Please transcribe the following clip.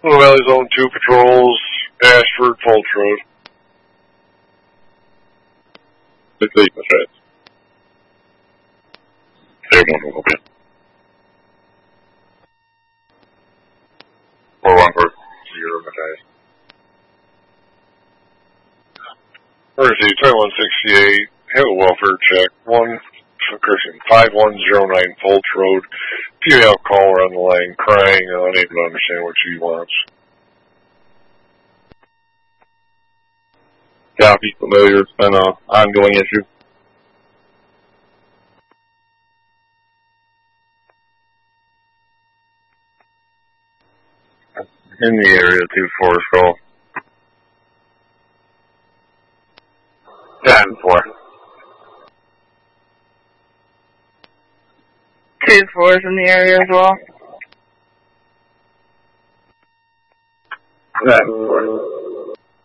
Little Valley Zone 2 patrols, Ashford, Fulch Road. 6-8, that's right. 1 will be. 4-1 for 0, that's right. Emergency 2168, have a welfare check. 5109 Fulch Road. Female caller on the line crying, unable to understand what she wants. Copy, familiar, it's been an ongoing issue. In the area, 2-4 call. 10-4. 2-4 is in the area as well. 10-4.